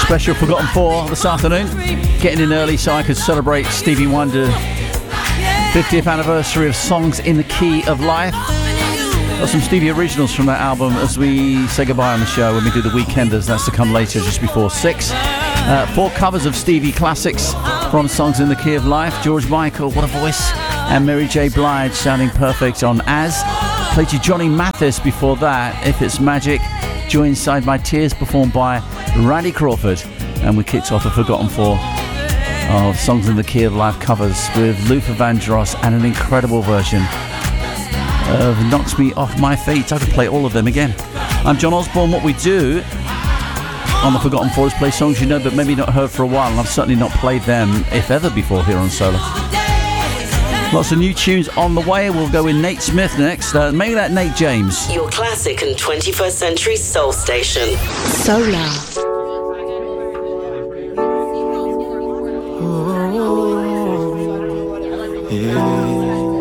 Special Forgotten 4 this afternoon. Getting in early so I could celebrate Stevie Wonder 50th anniversary of Songs in the Key of Life. Got some Stevie originals from that album as we say goodbye on the show when we do the Weekenders. That's to come later, just before 6. 4 covers of Stevie classics from Songs in the Key of Life. George Michael, what a voice. And Mary J. Blige sounding perfect on As. Played you Johnny Mathis before that, If It's Magic. Joy Inside My Tears, performed by Randy Crawford. And we kicked off a Forgotten 4 of Songs in the Key of Life covers with Luther Vandross and an incredible version of Knocks Me Off My Feet. I could play all of them again. I'm John Osborne. What we do on the Forgotten 4 is play songs you know but maybe not heard for a while, and I've certainly not played them, if ever, before here on Solar. Lots of new tunes on the way. We'll go with Nate Smith next. Maybe that Nate James. Your classic and 21st century soul station. Solar. Yeah.